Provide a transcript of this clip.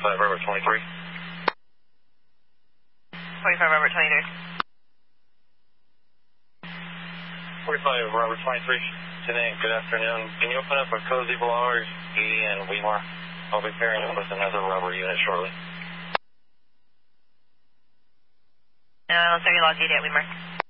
45 Robert 23. 45 Robert 23. 45 Robert 23. Today, good afternoon. Can you open up a Cozy Blowers, E and Weimar? I'll be pairing up with another rubber unit shortly. Looks like we lost ED at Weimar.